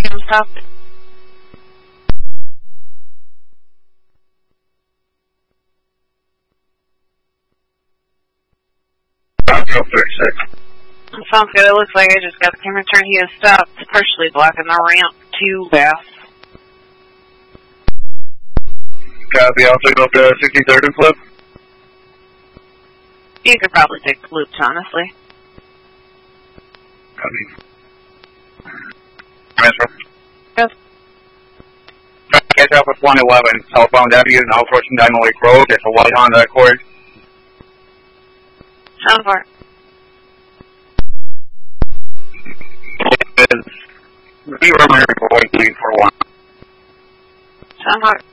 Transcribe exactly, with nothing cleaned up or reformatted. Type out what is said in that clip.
making him stop. thirty-six. Sounds good. It looks like I just got the camera turned. He has stopped, partially blocking the ramp to Bass. Copy. I'll take up to sixty-third and flip. You could probably take the loops, honestly. Copy. Transfer. Yes. Catch up with one eleven, southbound Avenue, now approaching Diamond Lake Road. It's a white Honda Accord. Sound for it. Is zero for one. Sound for it.